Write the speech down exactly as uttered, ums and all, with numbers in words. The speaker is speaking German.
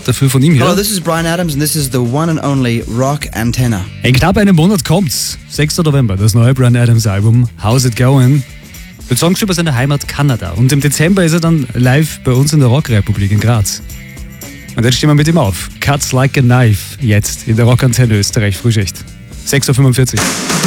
dafür von ihm hier. Hello, this is Bryan Adams and this is the one and only Rock Antenna. In knapp einem Monat kommt's. sechster November, das neue Bryan Adams Album How's It Going? Mit Songs über seine Heimat Kanada. Und im Dezember ist er dann live bei uns in der Rockrepublik in Graz. Und jetzt stehen wir mit ihm auf. Cuts Like a Knife, jetzt in der Rockantenne Österreich Frühschicht. sechs Uhr fünfundvierzig.